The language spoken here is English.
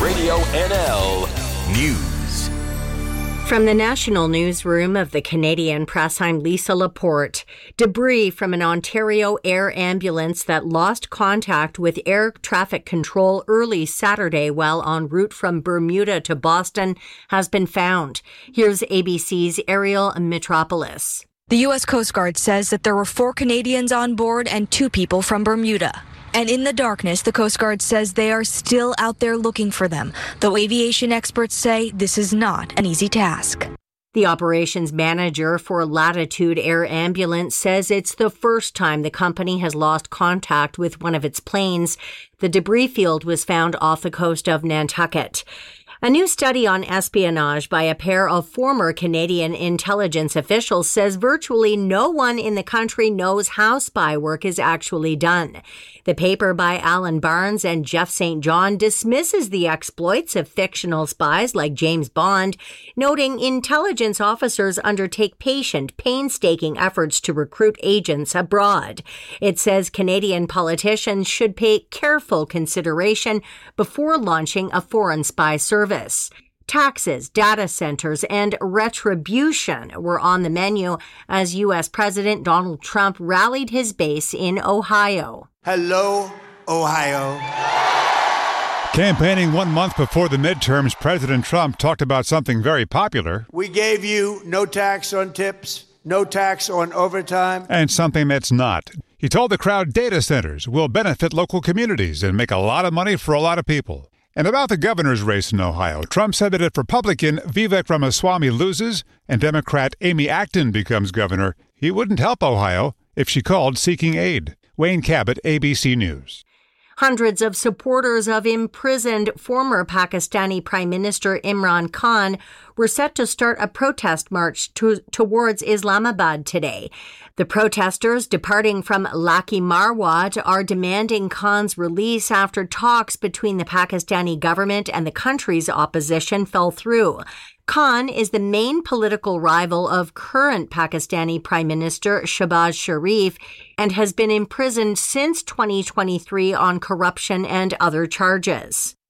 Radio NL News. From the national newsroom of the Canadian Press, I'm Lisa Laporte. Debris from an Ontario air ambulance that lost contact with air traffic control early Saturday while en route from Bermuda to Boston has been found. Here's ABC's Ariel Mitropoulos. The U.S. Coast Guard says that there were 4 Canadians on board and 2 people from Bermuda. And in the darkness, the Coast Guard says they are still out there looking for them, though aviation experts say this is not an easy task. The operations manager for Latitude Air Ambulance says it's the first time the company has lost contact with one of its planes. The debris field was found off the coast of Nantucket. A new study on espionage by a pair of former Canadian intelligence officials says virtually no one in the country knows how spy work is actually done. The paper by Alan Barnes and Jeff St. John dismisses the exploits of fictional spies like James Bond, noting intelligence officers undertake patient, painstaking efforts to recruit agents abroad. It says Canadian politicians should pay careful consideration before launching a foreign spy service. Taxes, data centers, and retribution were on the menu as U.S. President Donald Trump rallied his base in Ohio. Hello, Ohio. Campaigning 1 month before the midterms, President Trump talked about something very popular. We gave you no tax on tips, no tax on overtime. And something that's not. He told the crowd data centers will benefit local communities and make a lot of money for a lot of people. And about the governor's race in Ohio, Trump said that if Republican Vivek Ramaswamy loses and Democrat Amy Acton becomes governor, he wouldn't help Ohio if she called seeking aid. Wayne Cabot, ABC News. Hundreds of supporters of imprisoned former Pakistani Prime Minister Imran Khan were set to start a protest march towards Islamabad today. The protesters, departing from Laki Marwat, are demanding Khan's release after talks between the Pakistani government and the country's opposition fell through. Khan is the main political rival of current Pakistani Prime Minister Shehbaz Sharif and has been imprisoned since 2023 on corruption and other charges.